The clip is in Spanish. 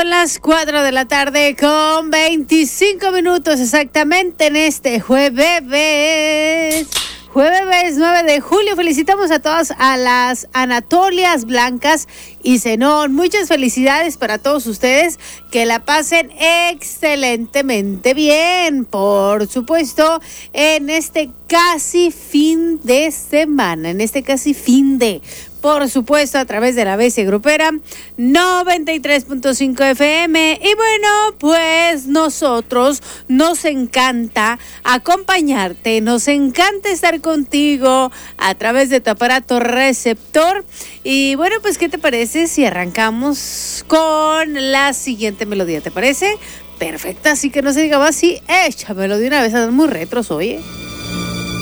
Son las 4 de la tarde con 25 minutos exactamente en este jueves 9 de julio. Felicitamos a todas a las Anatolias Blancas y Zenón. Muchas felicidades para todos ustedes. Que la pasen excelentemente bien. Por supuesto, en este casi fin de semana. Por supuesto, a través de la BC Grupera 93.5 FM. Y bueno, pues nosotros nos encanta acompañarte, nos encanta estar contigo a través de tu aparato receptor. Y bueno, pues, ¿qué te parece si arrancamos con la siguiente melodía? ¿Te parece? Perfecta, así que no se diga más, sí, échamelo de una vez, muy retros, oye.